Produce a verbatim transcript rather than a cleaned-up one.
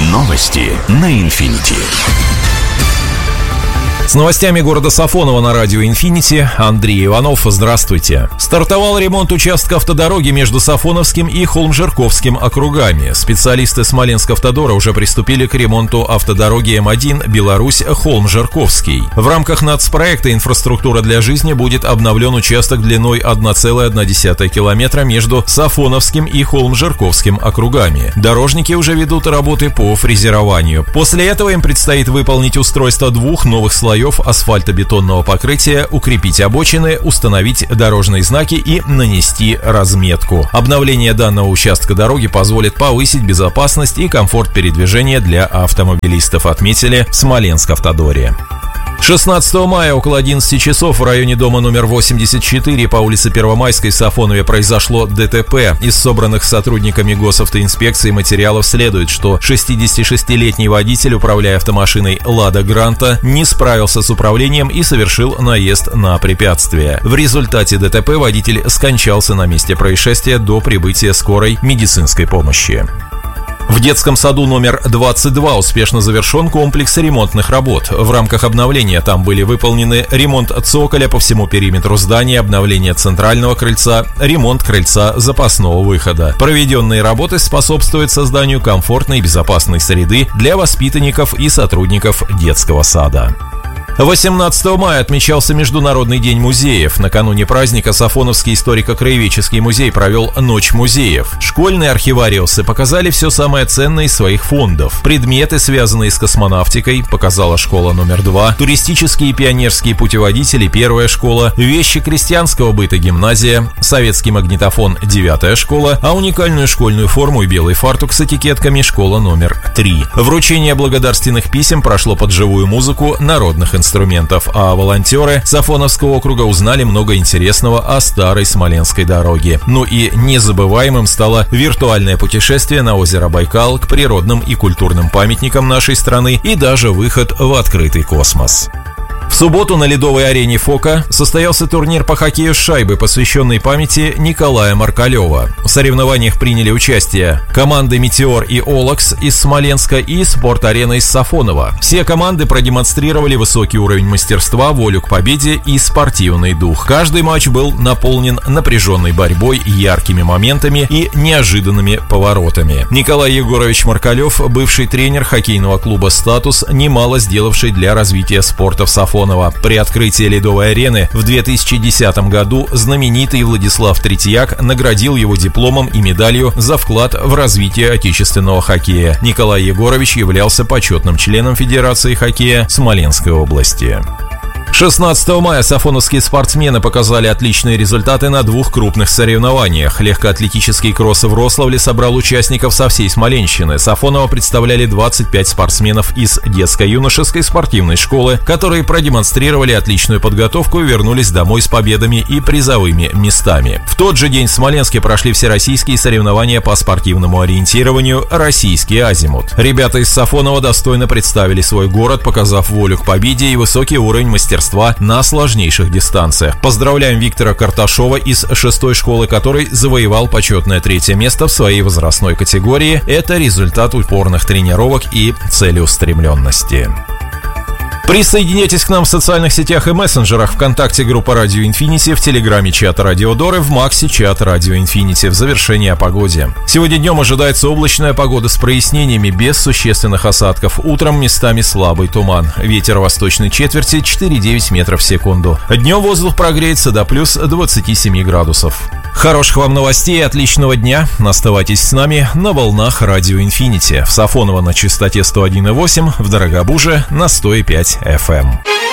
Новости на Инфинити. С новостями города Сафоново на радио «Инфинити» Андрей Иванов. Здравствуйте. Стартовал ремонт участка автодороги между Сафоновским и Холмжирковским округами. Специалисты Смоленск-Автодора уже приступили к ремонту автодороги Эм один Беларусь-Холмжирковский. В рамках нацпроекта «Инфраструктура для жизни» будет обновлен участок длиной одна целая одна десятая километра между Сафоновским и Холмжирковским округами. Дорожники уже ведут работы по фрезерованию. После этого им предстоит выполнить устройство двух новых слоев асфальтобетонного покрытия, укрепить обочины, установить дорожные знаки и нанести разметку. Обновление данного участка дороги позволит повысить безопасность и комфорт передвижения для автомобилистов, отметили в Смоленск-Автодоре. шестнадцатого мая около одиннадцати часов в районе дома номер восемьдесят четыре по улице Первомайской в Сафонове произошло ДТП. Из собранных сотрудниками госавтоинспекции материалов следует, что шестидесятишестилетний водитель, управляя автомашиной «Лада Гранта», не справился с управлением и совершил наезд на препятствие. В результате ДТП водитель скончался на месте происшествия до прибытия скорой медицинской помощи. В детском саду номер двадцать два успешно завершен комплекс ремонтных работ. В рамках обновления там были выполнены ремонт цоколя по всему периметру здания, обновление центрального крыльца, ремонт крыльца запасного выхода. Проведенные работы способствуют созданию комфортной и безопасной среды для воспитанников и сотрудников детского сада. восемнадцатого мая отмечался Международный день музеев. Накануне праздника Сафоновский историко-краеведческий музей провел Ночь музеев. Школьные архивариусы показали все самое ценное из своих фондов. Предметы, связанные с космонавтикой, показала школа номер два, туристические и пионерские путеводители, первая школа, вещи крестьянского быта, гимназия, советский магнитофон, девятая школа, а уникальную школьную форму и белый фартук с этикетками школа номер три. Вручение благодарственных писем прошло под живую музыку народных инструментов. инструментов, а волонтеры Сафоновского округа узнали много интересного о старой Смоленской дороге. Ну и незабываемым стало виртуальное путешествие на озеро Байкал к природным и культурным памятникам нашей страны и даже выход в открытый космос. В субботу на ледовой арене «Фока» состоялся турнир по хоккею с шайбой, посвященный памяти Николая Маркалева. В соревнованиях приняли участие команды «Метеор» и «Олакс» из Смоленска и «Спорт-арена» из Сафонова. Все команды продемонстрировали высокий уровень мастерства, волю к победе и спортивный дух. Каждый матч был наполнен напряженной борьбой, яркими моментами и неожиданными поворотами. Николай Егорович Маркалев, бывший тренер хоккейного клуба «Статус», немало сделавший для развития спорта в Сафоново. При открытии ледовой арены в две тысячи десятом году знаменитый Владислав Третьяк наградил его дипломом и медалью за вклад в развитие отечественного хоккея. Николай Егорович являлся почетным членом Федерации хоккея Смоленской области. шестнадцатого мая сафоновские спортсмены показали отличные результаты на двух крупных соревнованиях. Легкоатлетический кросс в Рославле собрал участников со всей Смоленщины. Сафоново представляли двадцать пять спортсменов из детско-юношеской спортивной школы, которые продемонстрировали отличную подготовку и вернулись домой с победами и призовыми местами. В тот же день в Смоленске прошли всероссийские соревнования по спортивному ориентированию «Российский азимут». Ребята из Сафонова достойно представили свой город, показав волю к победе и высокий уровень мастерства на сложнейших дистанциях. Поздравляем Виктора Карташова из шестой школы, который завоевал почетное третье место в своей возрастной категории. Это результат упорных тренировок и целеустремленности. Присоединяйтесь к нам в социальных сетях и мессенджерах: ВКонтакте группа Радио Инфинити, в Телеграме чат Радио Доры, в Максе чат Радио Инфинити. В завершение о погоде. Сегодня днем ожидается облачная погода с прояснениями, без существенных осадков. Утром местами слабый туман. Ветер восточной четверти четыре-девять метров в секунду. Днем воздух прогреется до плюс двадцати семи градусов. Хороших вам новостей и отличного дня. Оставайтесь с нами на волнах Радио Инфинити. В Сафоново на частоте сто один и восемь, в Дорогобуже на сто и пять эф эм.